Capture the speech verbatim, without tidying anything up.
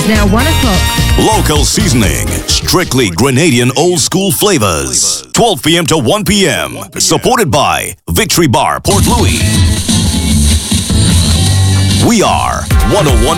now one o'clock. Local seasoning. Strictly Grenadian old school flavors. twelve p.m. to one p.m. Supported by Victory Bar, Port Louis. We are one oh one